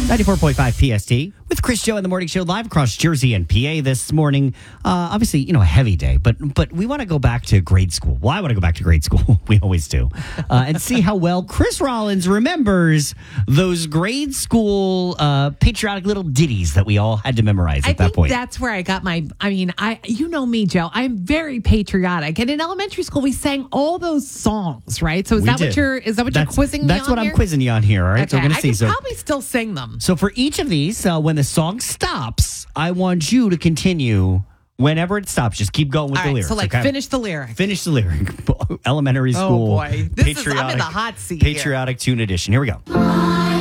94.5 PST with Chris Joe in the morning show live across Jersey and PA this morning. Obviously, a heavy day, but we want to go back to grade school. Well, I want to go back to grade school. We always do. And see how well Chris Rollins remembers those grade school patriotic little ditties that we all had to memorize at that point. That's where I got you know me, Joe. I'm very patriotic. And in elementary school, we sang all those songs, right? So is that what you're quizzing me on? That's what I'm quizzing you on here, all right? Okay. So we're going to see. I can probably still sing them. So for each of these, when the song stops, I want you to continue whenever it stops. Just keep going with the lyrics. So finish the lyric. Finish the lyric. Elementary school. Oh boy. I'm in the hot seat Patriotic tune edition. Here we go.